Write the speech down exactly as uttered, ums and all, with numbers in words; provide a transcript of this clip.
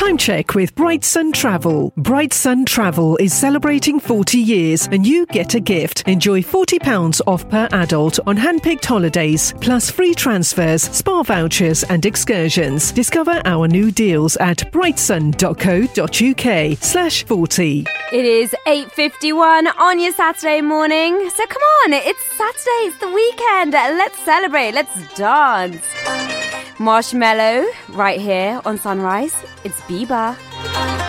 Time check with Bright Sun Travel. Bright Sun Travel is celebrating forty years and you get a gift. Enjoy forty pounds off per adult on hand-picked holidays, plus free transfers, spa vouchers and excursions. Discover our new deals at brightsun.co.uk slash 40. It is eight fifty-one on your Saturday morning. So come on, it's Saturday, it's the weekend. Let's celebrate, let's dance. Marshmallow, right here on Sunrise. It's Bieber.